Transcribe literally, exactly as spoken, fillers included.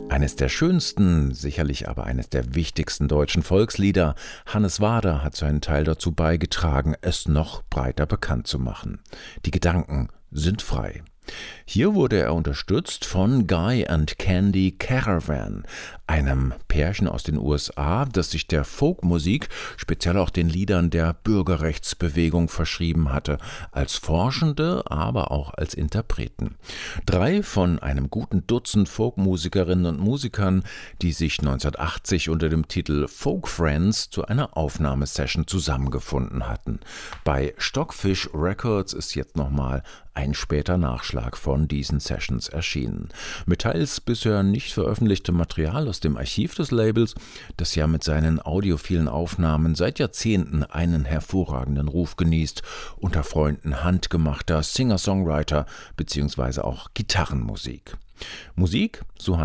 Eines der schönsten, sicherlich aber eines der wichtigsten deutschen Volkslieder. Hannes Wader hat seinen Teil dazu beigetragen, es noch breiter bekannt zu machen. Die Gedanken sind frei. Hier wurde er unterstützt von Guy and Candy Caravan, einem Pärchen aus den U S A, das sich der Folkmusik, speziell auch den Liedern der Bürgerrechtsbewegung verschrieben hatte, als Forschende, aber auch als Interpreten. Drei von einem guten Dutzend Folkmusikerinnen und Musikern, die sich neunzehnhundertachtzig unter dem Titel Folk Friends zu einer Aufnahmesession zusammengefunden hatten. Bei Stockfish Records ist jetzt nochmal ein später Nachschlag von diesen Sessions erschienen. Mit teils bisher nicht veröffentlichtem Material aus dem Archiv des Labels, das ja mit seinen audiophilen Aufnahmen seit Jahrzehnten einen hervorragenden Ruf genießt, unter Freunden handgemachter Singer-Songwriter bzw. auch Gitarrenmusik. Musik, so